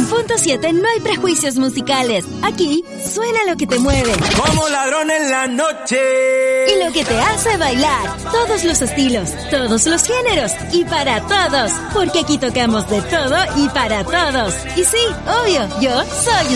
100.7 no hay prejuicios musicales. Aquí suena lo que te mueve. Como ladrón en la noche. Y lo que te hace bailar. Todos los estilos, todos los géneros y para todos. Porque aquí tocamos de todo y para todos. Y sí, obvio, yo soy